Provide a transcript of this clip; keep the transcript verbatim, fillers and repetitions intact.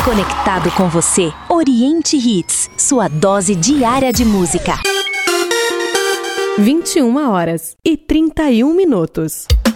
Conectado com você, Oriente Hits, sua dose diária de música. vinte e uma horas e trinta e um minutos.